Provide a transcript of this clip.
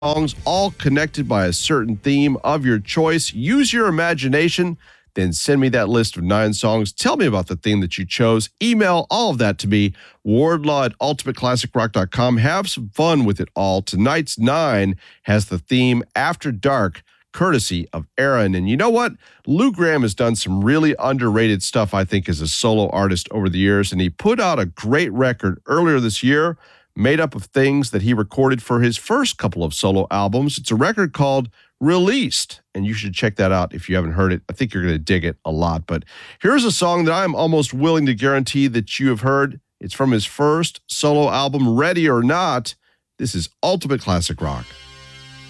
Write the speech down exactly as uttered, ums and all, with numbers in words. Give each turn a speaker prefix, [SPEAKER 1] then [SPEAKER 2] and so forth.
[SPEAKER 1] songs, all connected by a certain theme of your choice. Use your imagination, then send me that list of nine songs. Tell me about the theme that you chose. Email all of that to me, wardlaw at ultimate classic rock dot com. Have some fun with it all. Tonight's nine has the theme After Dark, courtesy of Aaron. And you know what? Lou Gramm has done some really underrated stuff, I think, as a solo artist over the years. And he put out a great record earlier this year, made up of things that he recorded for his first couple of solo albums. It's a record called Released, and you should check that out if you haven't heard it. I think you're going to dig it a lot. But here's a song that I'm almost willing to guarantee that you have heard. It's from his first solo album, Ready or Not. This is Ultimate Classic Rock.